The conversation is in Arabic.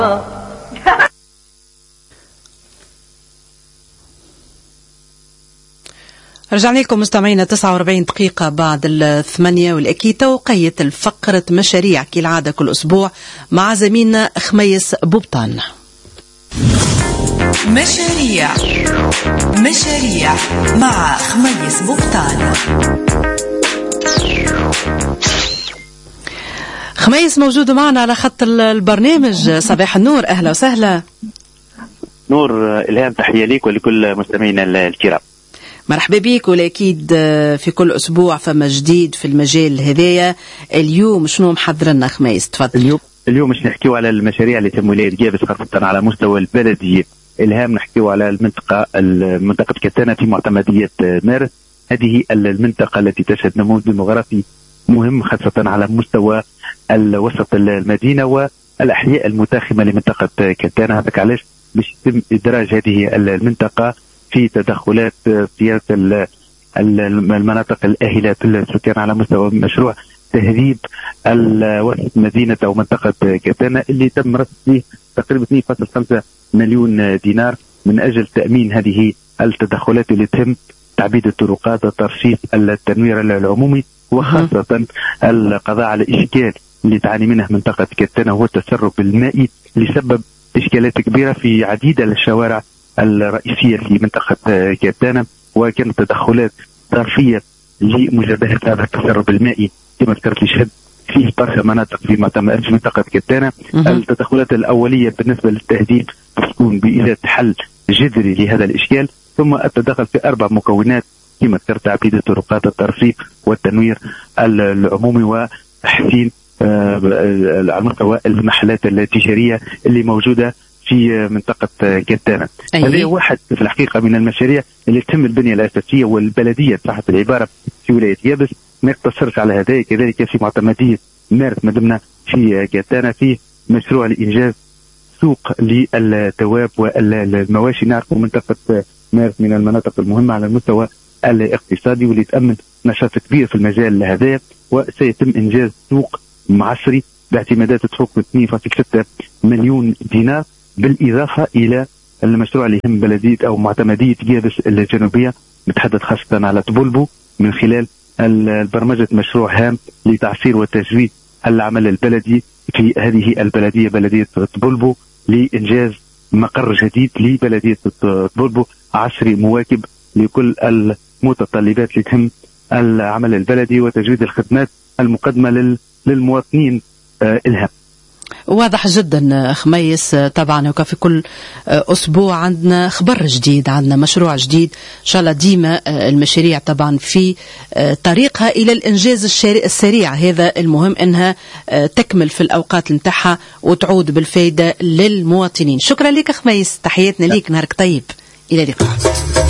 رجعنا لكم مستمعينا 49 دقيقة بعد 8 والأكيد توقيت الفقرة مشاريع كالعادة كل أسبوع مع زميلنا خميس بوبطان. مشاريع مع خميس بوبطان. خميس موجود معنا على خط البرنامج. صباح النور، أهلا وسهلا. نور إلهام، تحية ليك ولكل مستمعينا الكرام. مرحبا بك. والأكيد في كل أسبوع فما جديد في المجال هذايا. اليوم شنو محضرنا خميس؟ تفضل. اليوم مش نحكيو على المشاريع اللي تم ولاية جابس خاصة على مستوى البلدية. إلهام نحكيو على منطقة كتانة في معتمدية مارس. هذه المنطقة التي تشهد نمو ديموغرافي مهم خاصة على مستوى وسط المدينة والأحياء المتاخمة لمنطقة كتانة. هذاك علاش باش يتم إدراج هذه المنطقة في تدخلات سياسة المناطق الآهلة للسكان على مستوى مشروع تهذيب وسط مدينة أو منطقة كتانة اللي تم رصد فيه تقريبا 2.5 مليون دينار من أجل تأمين هذه التدخلات اللي تهم تعبيد الطرقات وترشيد التنوير العمومي، وخاصة القضاء على الإشكال اللي تعاني منه منطقة كتانة هو التسرب المائي اللي سبب إشكالات كبيرة في عديد الشوارع الرئيسية في منطقة كتانة، وكانت تدخلات ظرفية لمجابهة هذا التسرب المائي كما ذكرت لشهد فيه برشا مناطق في منطقة كتانة. التدخلات الأولية بالنسبة للتهديد تكون بإيجاد حل جذري لهذا الإشكال، ثم التدخل في 4 مكونات كما ذكرت: تعبيد الطرقات، الترفيق والتنوير العمومي، وتحسين على مستوى المحلات التجارية اللي موجودة في منطقة كتانة. هذا واحد في الحقيقة من المشاريع اللي تتم البنية الأساسية والبلدية صحة العبارة في ولاية جابس. ما يقتصرش على هذا، كذلك في معتمدية مارس مدمنة في كتانة فيه مشروع لإنجاز سوق للتواب والمواشي. نعرف منطقة مارس من المناطق المهمة على المستوى الاقتصادي واللي تأمن نشاط كبير في المجال هذا، وسيتم إنجاز سوق معصري باعتمادات تفوق 2.6 مليون دينار، بالإضافة إلى المشروع اللي يهم بلدية أو معتمدية جابس الجنوبية متحدث خاصة على طبولبو من خلال البرمجة مشروع هام لتعصير وتجويد العمل البلدي في هذه البلدية بلدية طبولبو لإنجاز مقر جديد لبلدية طبولبو عصري مواكب لكل المتطلبات اللي تهم العمل البلدي وتجويد الخدمات المقدمة للمواطنين. إلهام. واضح جدا خميس. طبعا وكفي كل أسبوع عندنا خبر جديد، عندنا مشروع جديد إن شاء الله. ديما المشاريع طبعا في طريقها إلى الإنجاز السريع، هذا المهم أنها تكمل في الأوقات نتاعها وتعود بالفائدة للمواطنين. شكرا لك خميس، تحياتنا ليك، نهارك طيب، إلى اللقاء.